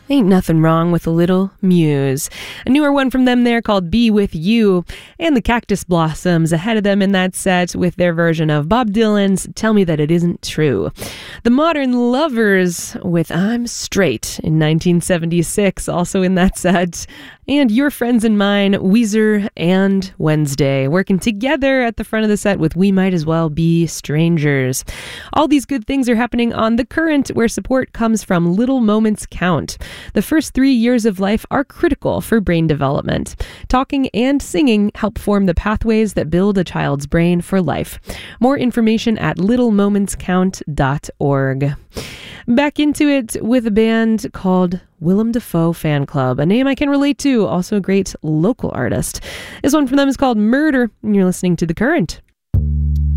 Ain't nothing wrong with a little Muse. A newer one from them there called Be With You, and the Cactus Blossoms ahead of them in that set with their version of Bob Dylan's Tell Me That It Isn't True. The Modern Lovers with I'm Straight in 1976, also in that set. And Your Friends and Mine, Weezer and Wednesday, working together at the front of the set with We Might As Well Be Strangers. All these good things are happening on The Current, where support comes from Little Moments Count. The first 3 years of life are critical for brain development. Talking and singing help form the pathways that build a child's brain for life. More information at littlemomentscount.org. Back into it with a band called Willem Dafoe Fan Club, a name I can relate to, also a great local artist. This one from them is called Murder, and you're listening to The Current.